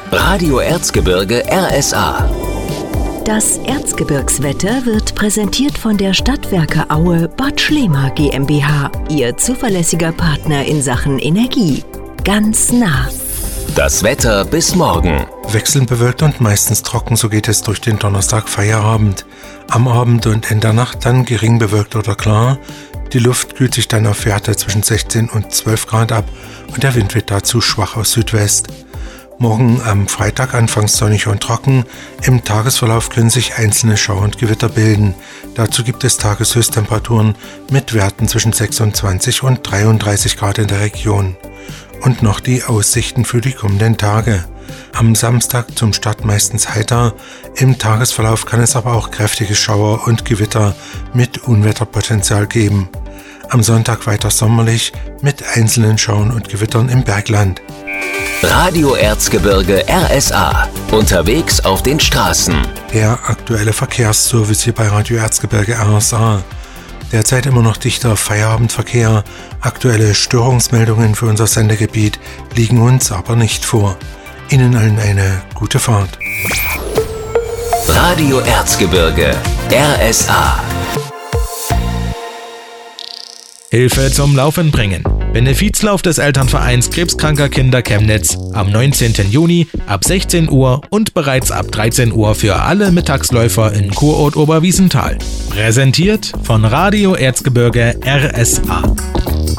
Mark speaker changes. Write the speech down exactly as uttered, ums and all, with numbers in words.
Speaker 1: Radio Erzgebirge R S A.
Speaker 2: Das Erzgebirgswetter wird präsentiert von der Stadtwerke Aue Bad Schlema GmbH, Ihr zuverlässiger Partner in Sachen Energie. Ganz nah.
Speaker 1: Das Wetter bis morgen.
Speaker 3: Wechselnd bewölkt und meistens trocken, so geht es durch den Donnerstag Feierabend. Am Abend und in der Nacht dann gering bewölkt oder klar. Die Luft kühlt sich dann auf Werte zwischen sechzehn und zwölf Grad ab und der Wind wird dazu schwach aus Südwest. Morgen am Freitag anfangs sonnig und trocken. Im Tagesverlauf können sich einzelne Schauer und Gewitter bilden. Dazu gibt es Tageshöchsttemperaturen mit Werten zwischen sechsundzwanzig und dreiunddreißig Grad in der Region. Und noch die Aussichten für die kommenden Tage. Am Samstag zum Start meistens heiter, im Tagesverlauf kann es aber auch kräftige Schauer und Gewitter mit Unwetterpotenzial geben. Am Sonntag weiter sommerlich mit einzelnen Schauern und Gewittern im Bergland.
Speaker 1: Radio Erzgebirge R S A. Unterwegs auf den Straßen.
Speaker 3: Der aktuelle Verkehrsservice hier bei Radio Erzgebirge R S A. Derzeit immer noch dichter Feierabendverkehr. Aktuelle Störungsmeldungen für unser Sendegebiet liegen uns aber nicht vor. Ihnen allen eine gute Fahrt.
Speaker 1: Radio Erzgebirge R S A.
Speaker 4: Hilfe zum Laufen bringen. Benefizlauf des Elternvereins Krebskranker Kinder Chemnitz am neunzehnten Juni ab sechzehn Uhr und bereits ab dreizehn Uhr für alle Mittagsläufer in Kurort Oberwiesenthal. Präsentiert von Radio Erzgebirge R S A.